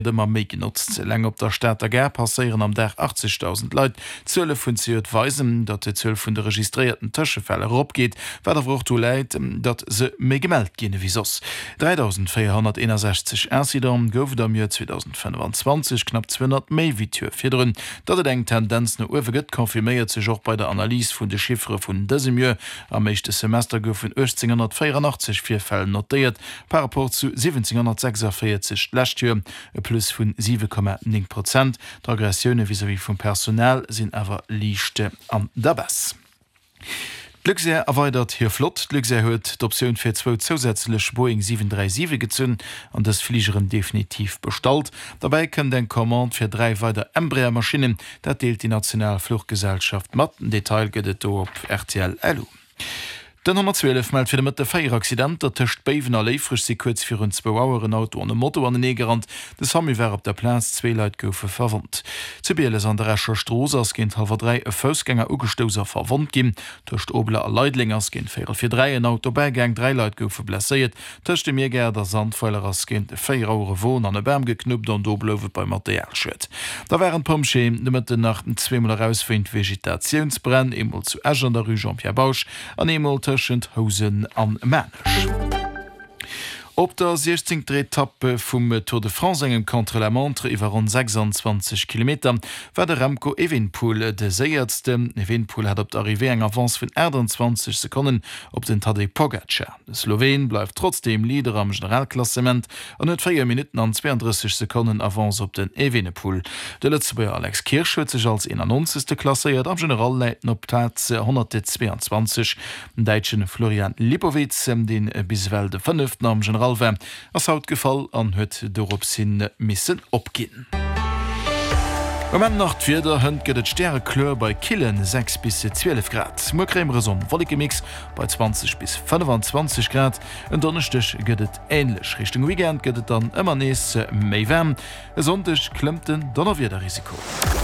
immer méi genutzt. Läng op der Stadt der Ger passieren am Dach 80.000 Leiit. 12 vun sie weisen, dat de 12 vun der registrierten Tëschefälle opgeht, wer der Wucht leit, dat se méi gemeldt gene wie sos. 3.461 Incident gouf am Jahr 2025 knapp 200 méi wie firren. Dat eng Tendenz no uwegëtt konfirméiert sech och bei der Analyse vun de Chiffre vun dësem Jahr. Am meeschte Semester gouf vun 1884 4 Fällen notiert, par rapport zu 1746 Lächtür, plus vun 7,9%. D'Aggressioune vis-à-vis vum Personal sinn awer lichte an der Bass. Luxair erweitert hier flott. Luxair huet d'Option fir 2 zusätzlech Boeing 737 gezünn an des Fliegeren definitiv bestalt. Dabei können den Kommand fir 3 weiter Embraer-Maschinen, dat deelt die Nationalfluchtgesellschaft mat. Detail gëtt op RTL LU. Den 112 meldt fir mit der Feieraccident, der töcht Beven alléifrech si kurz fir un 2 Aueren Auto an dem Motto an den Negerrand, des Hamiwer op der Platz 2 Leiit goufe verwont. Zu Bieles an der Rescher Strosers ginint hawer 3 Fausgänger ugestoser verwont gin, töcht Obler a Leitlingers ginint 4 en Auto beigang 3 Leiit goufe blessiert, töcht de Meerger der Sandfeulers ginint 4 Euro Wohn an e Bärm geknüpt an doblowe bei Materialschwet. Da wären Pomscheem nëmmet den nach den 2 Mal herausfind Vegetationsbrenn, emol zu Äger an der Rue Jean-Pierre Bauch, an emol Hausen an Mänesch. Op der 16. Etappe vum Tour de France engem contre la Montre iwwer rund 26 km war der Remco Evenepoel de séiertste. Evenepoel hat op d'Arrivé eng Avance vun 21 Sekunden op den Tadej Pogacar. De Slowen bleif trotzdem Leader am Generalklassement an net 4 Minuten an 32 Sekunden Avance op den Evenepoel. De Lützeburger Alex Kirch huet sech als 91. klasseiert am Generalleiten op Platz 122. Den Deitschen Florian Lipowitz den biswel de 5. am General ass haut gefall an huet dorop sinn missen opginn. Moment nach d'Wieder hënnt gët et Sterrekleur bei Killen 6 bis 12 Grad. Mokrémere Sonn wollige Mix bei 20 bis 25 Grad. En Donnerstech gëtt et ähnlech. Richtung Weekend gëtt dann ëmmer nees méi wärm. E Sonntech klemmten Donnerwiederrisiko.